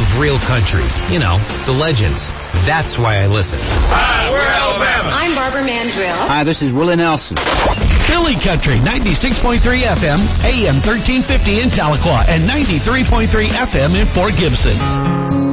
of real country. You know, the legends. That's why I listen. Hi, we're Alabama. I'm Barbara Mandrill. Hi, this is Willie Nelson. Philly Country, 96.3 FM, AM 1350 in Tahlequah, and 93.3 FM in Fort Gibson.